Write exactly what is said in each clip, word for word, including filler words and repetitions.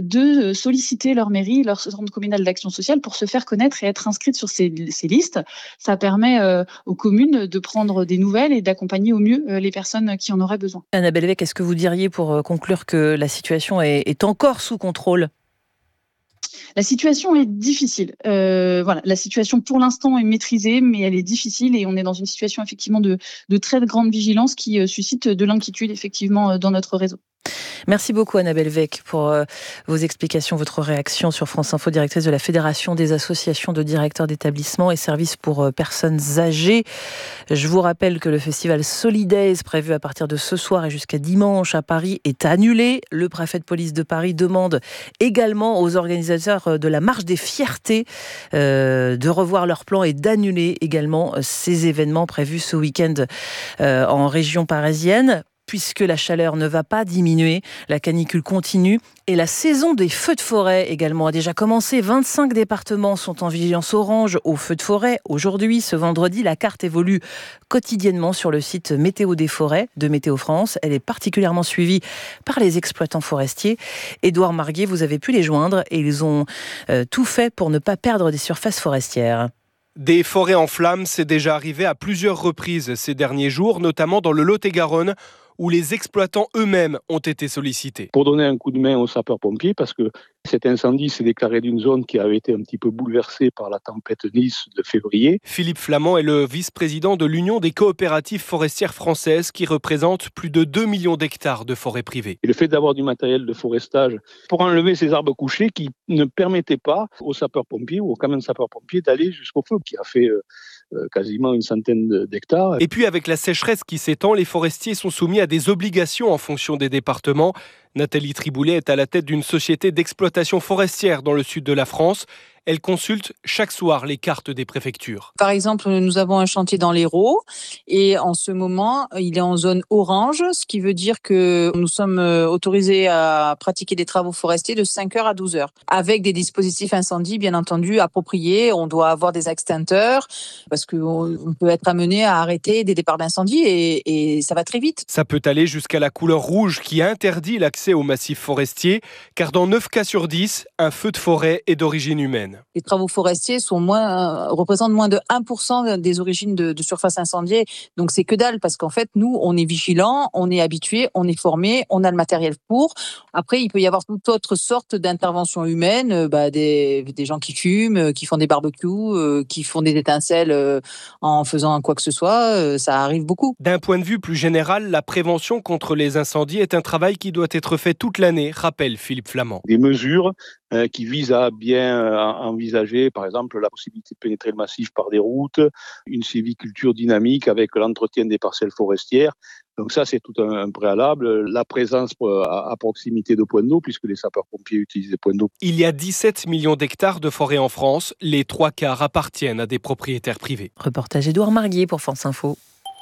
de solliciter leur mairie, leur centre communal d'action sociale pour se faire connaître et être inscrite sur ces, ces listes. Ça permet euh, aux communes de prendre des nouvelles et d'accompagner au mieux euh, les personnes qui en auraient besoin. Annabelle Vec, est-ce que vous diriez pour conclure que la situation est, est encore sous contrôle ? La situation est difficile. Euh, voilà, la situation pour l'instant est maîtrisée, mais elle est difficile et on est dans une situation effectivement de, de très grande vigilance qui euh, suscite de l'inquiétude effectivement euh, dans notre réseau. Merci beaucoup Annabelle Vec pour euh, vos explications, votre réaction sur France Info, directrice de la Fédération des associations de directeurs d'établissements et services pour euh, personnes âgées. Je vous rappelle que le festival Solidaise, prévu à partir de ce soir et jusqu'à dimanche à Paris, est annulé. Le préfet de police de Paris demande également aux organisateurs de la Marche des Fiertés euh, de revoir leur plan et d'annuler également ces événements prévus ce week-end euh, en région parisienne. Puisque la chaleur ne va pas diminuer, la canicule continue et la saison des feux de forêt également a déjà commencé. vingt-cinq départements sont en vigilance orange aux feux de forêt. Aujourd'hui, ce vendredi, la carte évolue quotidiennement sur le site Météo des forêts de Météo France. Elle est particulièrement suivie par les exploitants forestiers. Édouard Marguet, vous avez pu les joindre et ils ont euh, tout fait pour ne pas perdre des surfaces forestières. Des forêts en flammes, c'est déjà arrivé à plusieurs reprises ces derniers jours, notamment dans le Lot-et-Garonne, où les exploitants eux-mêmes ont été sollicités. Pour donner un coup de main aux sapeurs-pompiers, parce que cet incendie s'est déclaré d'une zone qui avait été un petit peu bouleversée par la tempête Nice de février. Philippe Flamand est le vice-président de l'Union des coopératives forestières françaises qui représente plus de deux millions d'hectares de forêts privées. Et le fait d'avoir du matériel de forestage pour enlever ces arbres couchés qui ne permettaient pas aux sapeurs-pompiers ou aux camions de sapeurs-pompiers d'aller jusqu'au feu, qui a fait euh, euh, quasiment une centaine d'hectares. Et puis avec la sécheresse qui s'étend, les forestiers sont soumis à des obligations en fonction des départements. Nathalie Triboulet est à la tête d'une société d'exploitation forestière dans le sud de la France. Elle consulte chaque soir les cartes des préfectures. Par exemple, nous avons un chantier dans l'Hérault et en ce moment, il est en zone orange, ce qui veut dire que nous sommes autorisés à pratiquer des travaux forestiers de cinq heures à douze heures, avec des dispositifs incendie, bien entendu, appropriés. On doit avoir des extincteurs parce qu'on peut être amené à arrêter des départs d'incendie et, et ça va très vite. Ça peut aller jusqu'à la couleur rouge qui interdit l'accès aux massifs forestiers, car dans neuf cas sur dix, un feu de forêt est d'origine humaine. Les travaux forestiers sont moins, euh, représentent moins de un pour cent des origines de, de surface incendiée. Donc c'est que dalle parce qu'en fait, nous, on est vigilants, on est habitués, on est formés, on a le matériel pour. Après, il peut y avoir toute autre sorte d'intervention humaine, euh, bah, des, des gens qui fument, euh, qui font des barbecues, euh, qui font des étincelles euh, en faisant quoi que ce soit. Euh, ça arrive beaucoup. D'un point de vue plus général, la prévention contre les incendies est un travail qui doit être fait toute l'année, rappelle Philippe Flamand. Des mesures euh, qui visent à bien euh, envisager, par exemple, la possibilité de pénétrer le massif par des routes, une sylviculture dynamique avec l'entretien des parcelles forestières. Donc ça, c'est tout un, un préalable. La présence à, à proximité de points d'eau, puisque les sapeurs-pompiers utilisent des points d'eau. Il y a dix-sept millions d'hectares de forêt en France. Les trois quarts appartiennent à des propriétaires privés. Reportage Édouard Marguet pour France Info.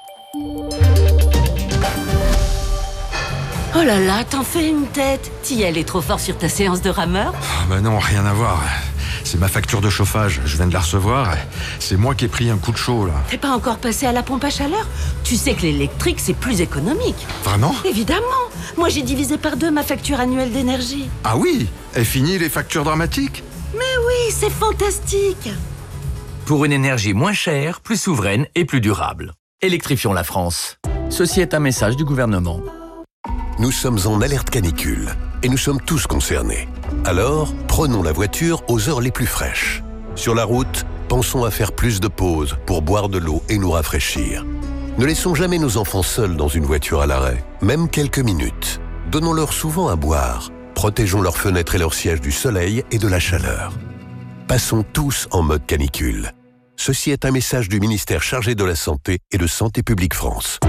Oh là là, t'en fais une tête. T'y allais trop fort sur ta séance de rameur ? Ah bah non, rien à voir. C'est ma facture de chauffage, je viens de la recevoir. C'est moi qui ai pris un coup de chaud, là. T'es pas encore passé à la pompe à chaleur ? Tu sais que l'électrique, c'est plus économique. Vraiment ? Évidemment. Moi, j'ai divisé par deux ma facture annuelle d'énergie. Ah oui ? Et fini les factures dramatiques ? Mais oui, c'est fantastique. Pour une énergie moins chère, plus souveraine et plus durable. Électrifions la France. Ceci est un message du gouvernement. Nous sommes en alerte canicule et nous sommes tous concernés. Alors, prenons la voiture aux heures les plus fraîches. Sur la route, pensons à faire plus de pauses pour boire de l'eau et nous rafraîchir. Ne laissons jamais nos enfants seuls dans une voiture à l'arrêt, même quelques minutes. Donnons-leur souvent à boire. Protégeons leurs fenêtres et leurs sièges du soleil et de la chaleur. Passons tous en mode canicule. Ceci est un message du ministère chargé de la Santé et de Santé publique France.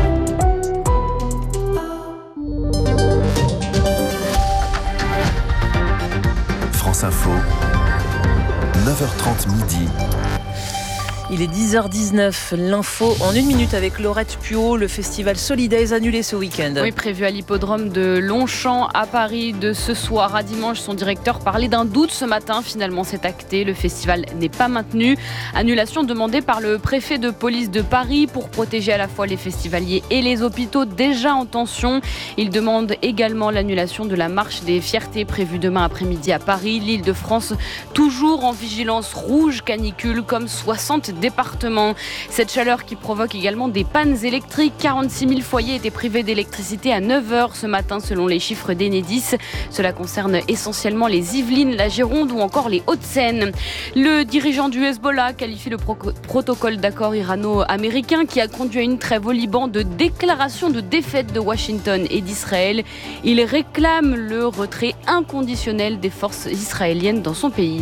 France Info, neuf heures trente midi. Il est dix heures dix-neuf, l'info en une minute avec Laurette Puot. Le festival Solidays annulé ce week-end. Oui, prévu à l'hippodrome de Longchamp à Paris de ce soir à dimanche. Son directeur parlait d'un doute ce matin. Finalement, c'est acté. Le festival n'est pas maintenu. Annulation demandée par le préfet de police de Paris pour protéger à la fois les festivaliers et les hôpitaux déjà en tension. Il demande également l'annulation de la marche des fiertés prévue demain après-midi à Paris. L'Île-de-France toujours en vigilance rouge canicule comme soixante départements. Cette chaleur qui provoque également des pannes électriques. quarante-six mille foyers étaient privés d'électricité à neuf heures ce matin selon les chiffres d'Enedis. Cela concerne essentiellement les Yvelines, la Gironde ou encore les Hauts-de-Seine. Le dirigeant du Hezbollah qualifie le pro- protocole d'accord irano-américain qui a conduit à une trêve au Liban de déclaration de défaite de Washington et d'Israël. Il réclame le retrait inconditionnel des forces israéliennes dans son pays.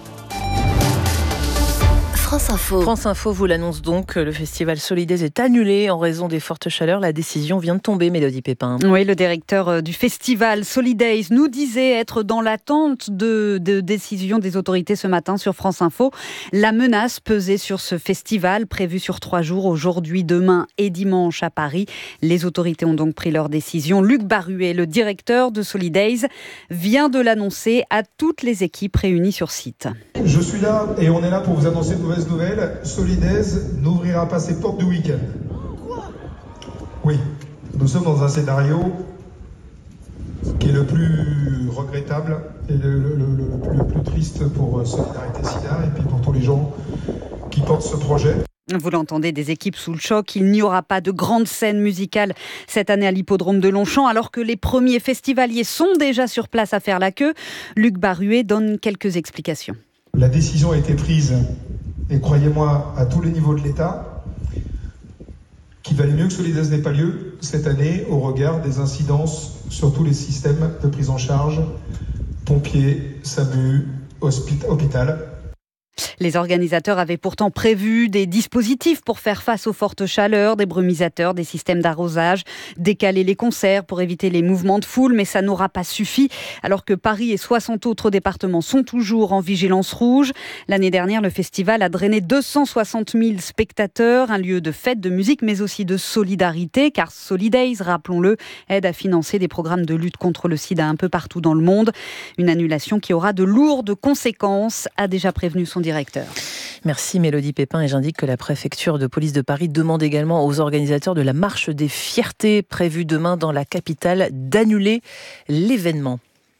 France Info. France Info vous l'annonce donc, le festival Solidays est annulé en raison des fortes chaleurs. La décision vient de tomber, Mélodie Pépin. Oui, le directeur du festival Solidays nous disait être dans l'attente de, de décision des autorités ce matin sur France Info. La menace pesait sur ce festival prévu sur trois jours, aujourd'hui, demain et dimanche à Paris. Les autorités ont donc pris leur décision. Luc Barruet, le directeur de Solidays, vient de l'annoncer à toutes les équipes réunies sur site. Je suis là et on est là pour vous annoncer une mauvaise nouvelle. Solidays n'ouvrira pas ses portes du week-end. Oui, nous sommes dans un scénario qui est le plus regrettable et le, le, le, le, le plus triste pour Solidarité Sida et puis pour tous les gens qui portent ce projet. Vous l'entendez, des équipes sous le choc. Il n'y aura pas de grande scène musicale cette année à l'hippodrome de Longchamp, alors que les premiers festivaliers sont déjà sur place à faire la queue. Luc Barruet donne quelques explications. La décision a été prise, et croyez-moi, à tous les niveaux de l'État, qu'il valait mieux que Solidays n'ait pas lieu cette année au regard des incidences sur tous les systèmes de prise en charge, pompiers, SAMU, hôpital. hôpital. Les organisateurs avaient pourtant prévu des dispositifs pour faire face aux fortes chaleurs, des brumisateurs, des systèmes d'arrosage, décaler les concerts pour éviter les mouvements de foule, mais ça n'aura pas suffi, alors que Paris et soixante autres départements sont toujours en vigilance rouge. L'année dernière, le festival a drainé deux cent soixante mille spectateurs, un lieu de fête, de musique, mais aussi de solidarité, car Solidays, rappelons-le, aide à financer des programmes de lutte contre le sida un peu partout dans le monde. Une annulation qui aura de lourdes conséquences, a déjà prévenu son directeur. Merci Mélodie Pépin, et j'indique que la préfecture de police de Paris demande également aux organisateurs de la marche des fiertés prévue demain dans la capitale d'annuler l'événement.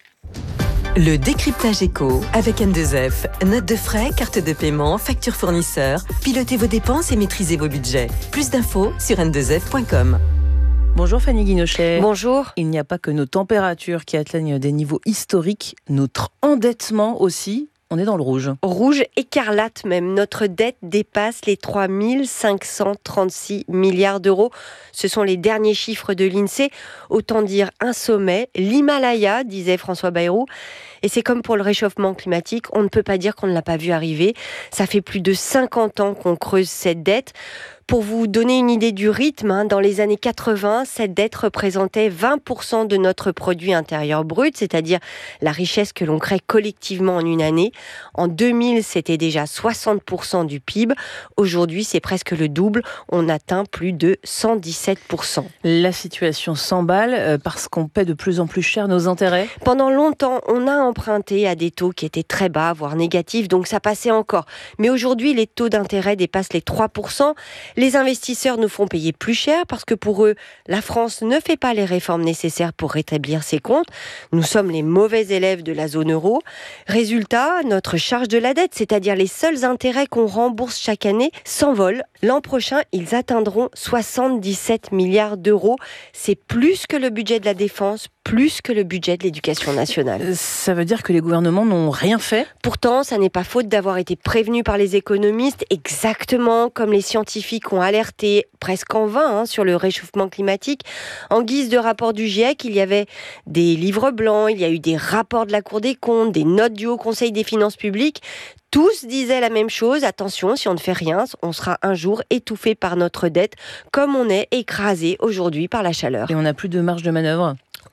Le décryptage éco avec N deux F. Notes de frais, carte de paiement, facture fournisseur. Pilotez vos dépenses et maîtrisez vos budgets. Plus d'infos sur n deux f point com. Bonjour Fanny Guinochet. Bonjour. Il n'y a pas que nos températures qui atteignent des niveaux historiques, notre endettement aussi. On est dans le rouge. Rouge écarlate même. Notre dette dépasse les trois mille cinq cent trente-six milliards d'euros. Ce sont les derniers chiffres de l'INSEE. Autant dire un sommet, l'Himalaya, disait François Bayrou. Et c'est comme pour le réchauffement climatique, on ne peut pas dire qu'on ne l'a pas vu arriver. Ça fait plus de cinquante ans qu'on creuse cette dette. Pour vous donner une idée du rythme, hein, dans les années quatre-vingts, cette dette représentait vingt pour cent de notre produit intérieur brut, c'est-à-dire la richesse que l'on crée collectivement en une année. En deux mille, c'était déjà soixante pour cent du P I B. Aujourd'hui, c'est presque le double. On atteint plus de cent dix-sept pour cent. La situation s'emballe euh, parce qu'on paie de plus en plus cher nos intérêts. Pendant longtemps, on a emprunté à des taux qui étaient très bas, voire négatifs, donc ça passait encore. Mais aujourd'hui, les taux d'intérêt dépassent les trois pour cent. Les investisseurs nous font payer plus cher parce que pour eux, la France ne fait pas les réformes nécessaires pour rétablir ses comptes. Nous sommes les mauvais élèves de la zone euro. Résultat, notre charge de la dette, c'est-à-dire les seuls intérêts qu'on rembourse chaque année, s'envole. L'an prochain, ils atteindront soixante-dix-sept milliards d'euros. C'est plus que le budget de la défense, plus que le budget de l'éducation nationale. Ça veut dire que les gouvernements n'ont rien fait ? Pourtant, ça n'est pas faute d'avoir été prévenu par les économistes, exactement comme les scientifiques ont alerté, presque en vain, hein, sur le réchauffement climatique. En guise de rapport du GIEC, il y avait des livres blancs, il y a eu des rapports de la Cour des comptes, des notes du Haut Conseil des finances publiques. Tous disaient la même chose, attention, si on ne fait rien, on sera un jour étouffé par notre dette, comme on est écrasé aujourd'hui par la chaleur. Et on n'a plus de marge de manœuvre ?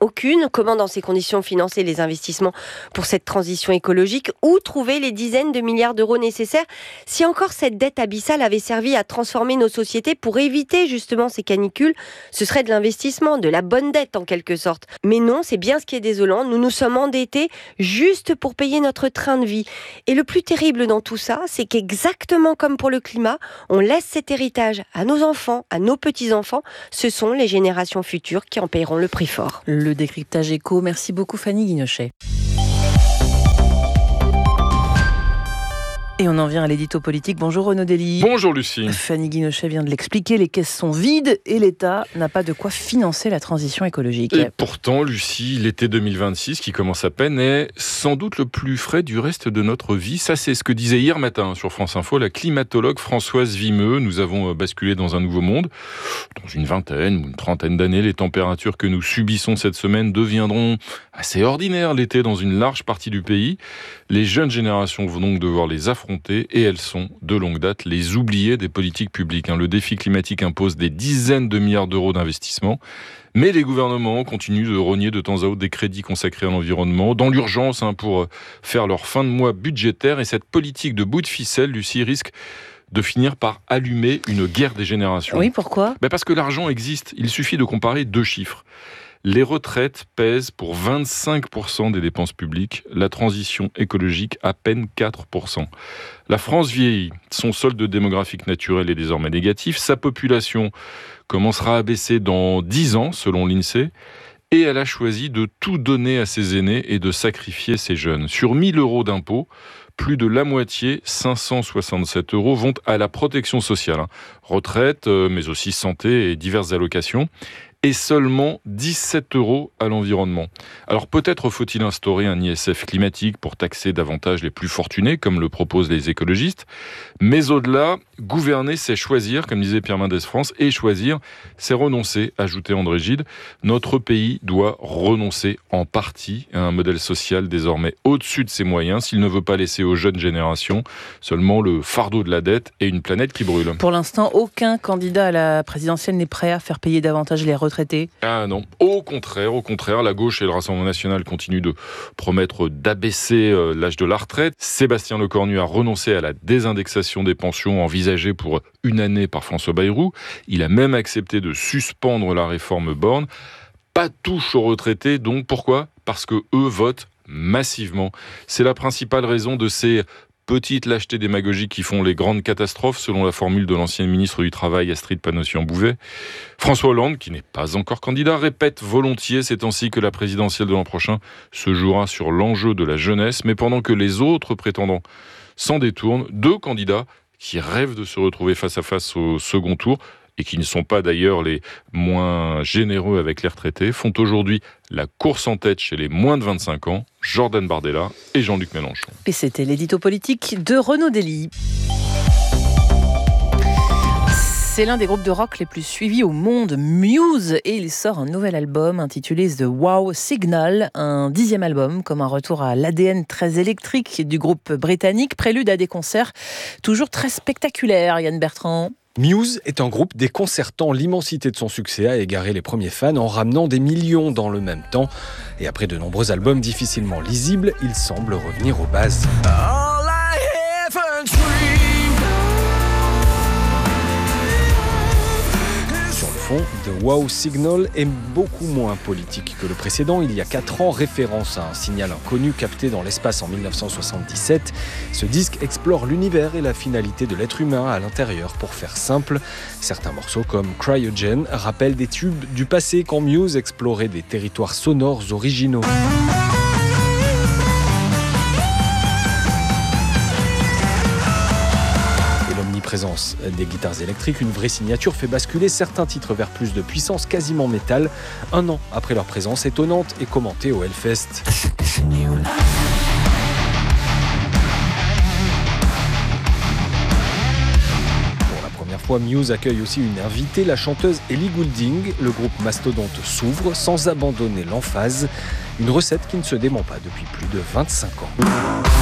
Aucune. Comment, dans ces conditions, financer les investissements pour cette transition écologique? Où trouver les dizaines de milliards d'euros nécessaires si encore cette dette abyssale avait servi à transformer nos sociétés pour éviter justement ces canicules? Ce serait de l'investissement, de la bonne dette en quelque sorte. Mais non, c'est bien ce qui est désolant. Nous nous sommes endettés juste pour payer notre train de vie. Et le plus terrible dans tout ça, c'est qu'exactement comme pour le climat, on laisse cet héritage à nos enfants, à nos petits-enfants. Ce sont les générations futures qui en paieront le prix fort. Le décryptage éco. Merci beaucoup Fanny Guinochet. Et on en vient à l'édito politique. Bonjour Renaud Dely. Bonjour Lucie. Fanny Guinochet vient de l'expliquer, les caisses sont vides et l'État n'a pas de quoi financer la transition écologique. Et pourtant, Lucie, l'été deux mille vingt-six, qui commence à peine, est sans doute le plus frais du reste de notre vie. Ça, c'est ce que disait hier matin sur France Info la climatologue Françoise Vimeux. Nous avons basculé dans un nouveau monde. Dans une vingtaine ou une trentaine d'années, les températures que nous subissons cette semaine deviendront assez ordinaires l'été dans une large partie du pays. Les jeunes générations vont donc devoir les affronter et elles sont, de longue date, les oubliées des politiques publiques. Le défi climatique impose des dizaines de milliards d'euros d'investissement, mais les gouvernements continuent de rogner de temps à autre des crédits consacrés à l'environnement, dans l'urgence hein, pour faire leur fin de mois budgétaire. Et cette politique de bout de ficelle, Lucie, risque de finir par allumer une guerre des générations. Oui, pourquoi ? Ben parce que l'argent existe, il suffit de comparer deux chiffres. Les retraites pèsent pour vingt-cinq pour cent des dépenses publiques, la transition écologique à peine quatre pour cent. La France vieillit, son solde démographique naturel est désormais négatif, sa population commencera à baisser dans dix ans selon l'INSEE, et elle a choisi de tout donner à ses aînés et de sacrifier ses jeunes. Sur mille euros d'impôts, plus de la moitié, cinq cent soixante-sept euros, vont à la protection sociale, hein. Retraite, mais aussi santé et diverses allocations. Et seulement dix-sept euros à l'environnement. Alors peut-être faut-il instaurer un I S F climatique pour taxer davantage les plus fortunés, comme le proposent les écologistes. Mais au-delà, gouverner, c'est choisir, comme disait Pierre Mendès France, et choisir, c'est renoncer, ajoutait André Gide. Notre pays doit renoncer en partie à un modèle social désormais au-dessus de ses moyens, s'il ne veut pas laisser aux jeunes générations seulement le fardeau de la dette et une planète qui brûle. Pour l'instant, aucun candidat à la présidentielle n'est prêt à faire payer davantage les retraités. Ah non, au contraire, au contraire, la gauche et le Rassemblement national continuent de promettre d'abaisser l'âge de la retraite. Sébastien Lecornu a renoncé à la désindexation des pensions envisagée pour une année par François Bayrou. Il a même accepté de suspendre la réforme Borne. Pas de touche aux retraités, donc pourquoi ? Parce que eux votent massivement. C'est la principale raison de ces petites lâchetés démagogiques qui font les grandes catastrophes, selon la formule de l'ancienne ministre du Travail Astrid Panosyan-Bouvet. François Hollande, qui n'est pas encore candidat, répète volontiers ces temps-ci que la présidentielle de l'an prochain se jouera sur l'enjeu de la jeunesse, mais pendant que les autres prétendants s'en détournent, deux candidats qui rêvent de se retrouver face à face au second tour, et qui ne sont pas d'ailleurs les moins généreux avec les retraités, font aujourd'hui la course en tête chez les moins de vingt-cinq ans, Jordan Bardella et Jean-Luc Mélenchon. Et c'était l'édito politique de Renaud Dely. C'est l'un des groupes de rock les plus suivis au monde, Muse, et il sort un nouvel album intitulé The Wow Signal, un dixième album, comme un retour à l'A D N très électrique du groupe britannique, prélude à des concerts toujours très spectaculaires. Yann Bertrand. Muse est un groupe déconcertant. L'immensité de son succès a égaré les premiers fans en ramenant des millions dans le même temps. Et après de nombreux albums difficilement lisibles, il semble revenir aux bases. Sur le fond, The Wow Signal est beaucoup moins politique que le précédent. Il y a quatre ans, référence à un signal inconnu capté dans l'espace en mille neuf cent soixante-dix-sept. Ce disque explore l'univers et la finalité de l'être humain à l'intérieur. Pour faire simple, certains morceaux comme Cryogen rappellent des tubes du passé quand Muse explorait des territoires sonores originaux. Présence des guitares électriques, une vraie signature fait basculer certains titres vers plus de puissance quasiment métal, un an après leur présence étonnante et commentée au Hellfest. Pour la première fois, Muse accueille aussi une invitée, la chanteuse Ellie Goulding. Le groupe mastodonte s'ouvre sans abandonner l'emphase, une recette qui ne se dément pas depuis plus de vingt-cinq ans.